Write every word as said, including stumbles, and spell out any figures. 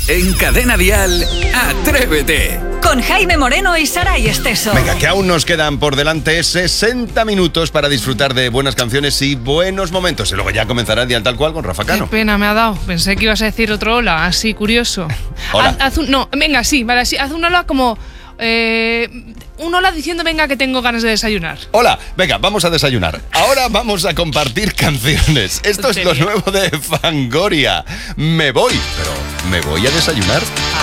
En Cadena Dial, Atrévete. Con Jaime Moreno y Saray Esteso. Venga, que aún nos quedan por delante sesenta minutos para disfrutar de buenas canciones y buenos momentos. Y luego ya comenzará Dial Tal Cual con Rafa Cano. Qué pena me ha dado. Pensé que ibas a decir otro hola, así curioso. Hola. Haz, haz un, no, venga, sí, vale, sí, haz un hola como... Eh, un hola diciendo venga que tengo ganas de desayunar. Hola, venga, vamos a desayunar. Ahora vamos a compartir canciones. Esto es lo nuevo de Fangoria. Me voy, pero ¿me voy a desayunar?